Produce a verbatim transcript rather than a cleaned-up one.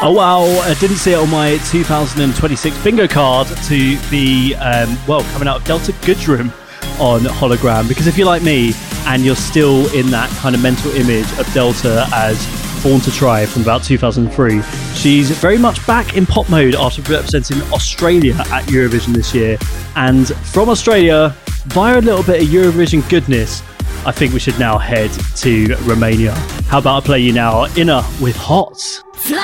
Oh wow, I didn't see it on my two thousand twenty-six bingo card to be, um, well, coming out of Delta Goodrem on Hologram, because if you're like me and you're still in that kind of mental image of Delta as Born to Try from about two thousand three, she's very much back in pop mode after representing Australia at Eurovision this year. And from Australia, via a little bit of Eurovision goodness, I think we should now head to Romania. How about I play you now Inner with Hot?